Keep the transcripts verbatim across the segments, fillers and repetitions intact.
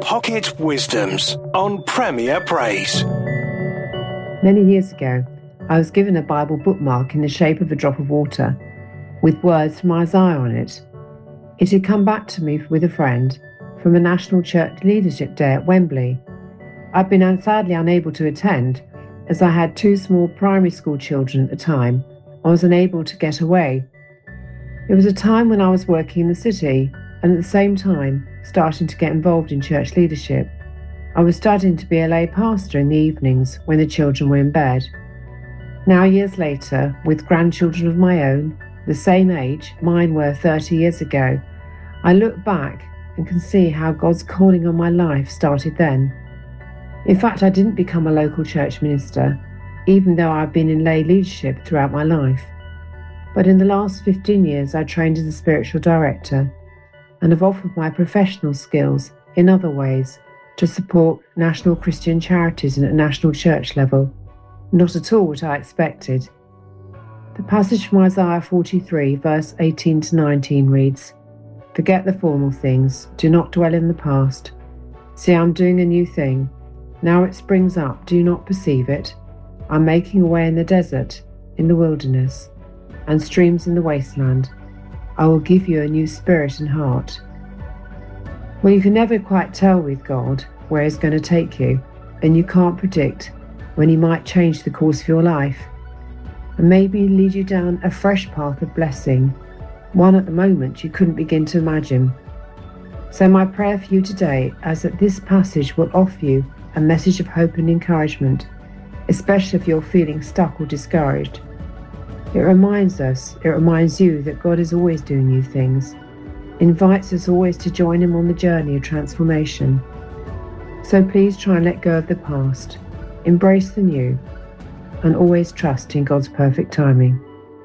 Pocket Wisdoms on Premier Praise. Many years ago, I was given a Bible bookmark in the shape of a drop of water with words from Isaiah on it. It had come back to me with a friend from a National Church Leadership Day at Wembley. I'd been sadly unable to attend as I had two small primary school children at the time. I was unable to get away. It was a time when I was working in the city and at the same time starting to get involved in church leadership. I was studying to be a lay pastor in the evenings when the children were in bed. Now, years later, with grandchildren of my own, the same age mine were thirty years ago, I look back and can see how God's calling on my life started then. In fact, I didn't become a local church minister, even though I've been in lay leadership throughout my life. But in the last fifteen years, I trained as a spiritual director and have offered my professional skills in other ways to support national Christian charities and at national church level. Not at all what I expected. The passage from Isaiah forty-three, verse eighteen to nineteen reads, "Forget the former things, do not dwell in the past. See, I'm doing a new thing. Now it springs up, do you not perceive it? I'm making a way in the desert, in the wilderness, and streams in the wasteland. I will give you a new spirit and heart." Well, you can never quite tell with God where He's going to take you, and you can't predict when He might change the course of your life, and maybe lead you down a fresh path of blessing, one at the moment you couldn't begin to imagine. So my prayer for you today is that this passage will offer you a message of hope and encouragement, especially if you're feeling stuck or discouraged. It reminds us, it reminds you that God is always doing new things, invites us always to join Him on the journey of transformation. So please try and let go of the past, embrace the new, and always trust in God's perfect timing.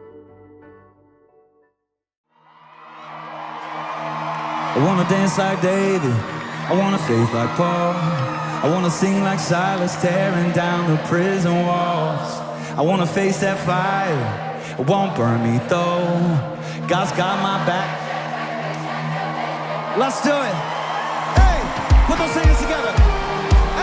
I wanna dance like David, I wanna faith like Paul, I wanna sing like Silas, tearing down the prison walls. I wanna face that fire, it won't burn me though. God's got my back. Let's do it. Hey, put those hands together.